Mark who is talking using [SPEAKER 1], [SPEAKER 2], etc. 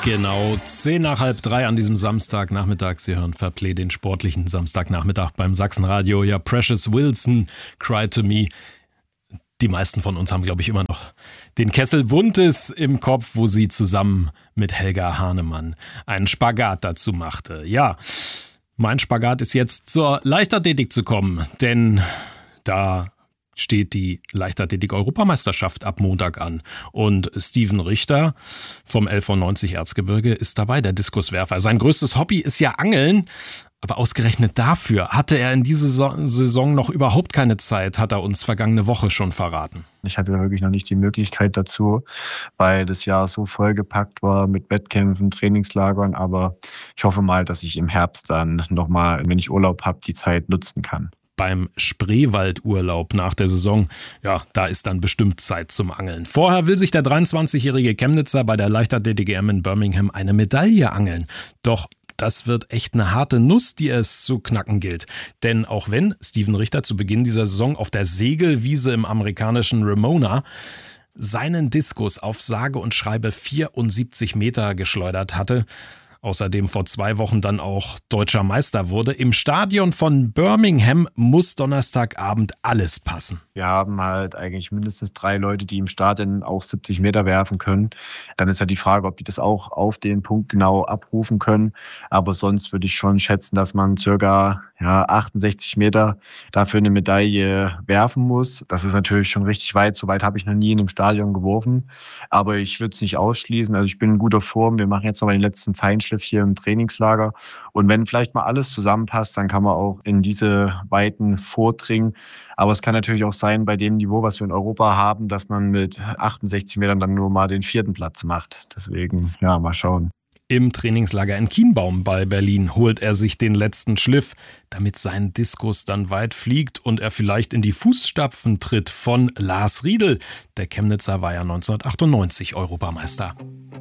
[SPEAKER 1] Genau, 2:10 an diesem Samstagnachmittag. Sie hören Fairplay, den sportlichen Samstagnachmittag beim Sachsenradio. Ja, Precious Wilson, Cry to Me. Die meisten von uns haben, glaube ich, immer noch den Kessel Buntes im Kopf, wo sie zusammen mit Helga Hahnemann einen Spagat dazu machte. Ja, mein Spagat ist jetzt zur Leichtathletik zu kommen, denn da steht die Leichtathletik-Europameisterschaft ab Montag an. Und Steven Richter vom LV90 Erzgebirge ist dabei, der Diskuswerfer. Sein größtes Hobby ist ja Angeln, aber ausgerechnet dafür hatte er in dieser Saison noch überhaupt keine Zeit, hat er uns vergangene Woche schon verraten.
[SPEAKER 2] Ich hatte wirklich noch nicht die Möglichkeit dazu, weil das Jahr so vollgepackt war mit Wettkämpfen, Trainingslagern. Aber ich hoffe mal, dass ich im Herbst dann nochmal, wenn ich Urlaub habe, die Zeit nutzen kann.
[SPEAKER 1] Beim Spreewaldurlaub nach der Saison, ja, da ist dann bestimmt Zeit zum Angeln. Vorher will sich der 23-jährige Chemnitzer bei der Leichtathletik-EM in Birmingham eine Medaille angeln. Doch das wird echt eine harte Nuss, die es zu knacken gilt. Denn auch wenn Steven Richter zu Beginn dieser Saison auf der Segelwiese im amerikanischen Ramona seinen Diskus auf sage und schreibe 74 Meter geschleudert hatte, außerdem vor 2 Wochen dann auch deutscher Meister wurde. Im Stadion von Birmingham muss Donnerstagabend alles passen.
[SPEAKER 2] Wir haben halt eigentlich mindestens 3 Leute, die im Stadion auch 70 Meter werfen können. Dann ist ja die Frage, ob die das auch auf den Punkt genau abrufen können. Aber sonst würde ich schon schätzen, dass man circa 68 Meter dafür eine Medaille werfen muss. Das ist natürlich schon richtig weit. So weit habe ich noch nie in einem Stadion geworfen. Aber ich würde es nicht ausschließen. Also ich bin in guter Form. Wir machen jetzt noch mal den letzten Feinschliff hier im Trainingslager. Und wenn vielleicht mal alles zusammenpasst, dann kann man auch in diese Weiten vordringen. Aber es kann natürlich auch sein, bei dem Niveau, was wir in Europa haben, dass man mit 68 Metern dann nur mal den 4. Platz macht. Deswegen, mal schauen.
[SPEAKER 1] Im Trainingslager in Kienbaum bei Berlin holt er sich den letzten Schliff, damit sein Diskus dann weit fliegt und er vielleicht in die Fußstapfen tritt von Lars Riedel. Der Chemnitzer war ja 1998 Europameister.